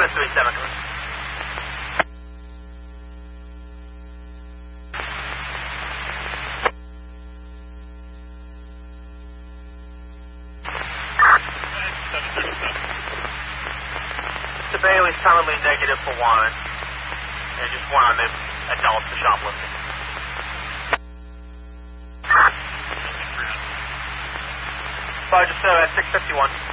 37, come in. Mr. Bailey's telling me negative for one. And just one on the adults for shoplifting. Roger, sir, at 651.